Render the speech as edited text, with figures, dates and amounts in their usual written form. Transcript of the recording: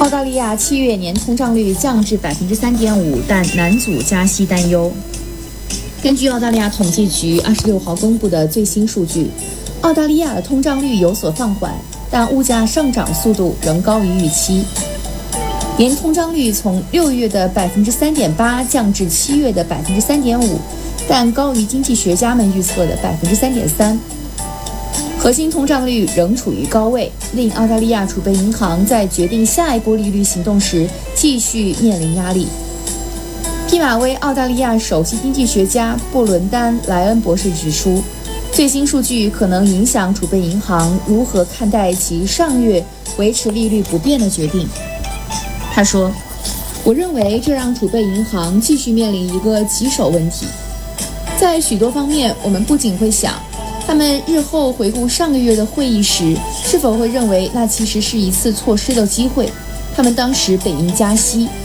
澳大利亚7月年通胀率降至 3.5%， 但难阻加息担忧。根据澳大利亚统计局26号公布的最新数据，澳大利亚的通胀率有所放缓，但物价上涨速度仍高于预期。年通胀率从6月的 3.8% 降至7月的 3.5%， 但高于经济学家们预测的 3.3%。核心通胀率仍处于高位，令澳大利亚储备银行在决定下一波利率行动时继续面临压力。匹马威澳大利亚首席经济学家布伦丹·莱恩博士指出，最新数据可能影响储备银行如何看待其上月维持利率不变的决定。他说：“我认为这让储备银行继续面临一个棘手问题。在许多方面，我们不仅会想，他们日后回顾上个月的会议时，是否会认为那其实是一次错失的机会？他们当时本应加息，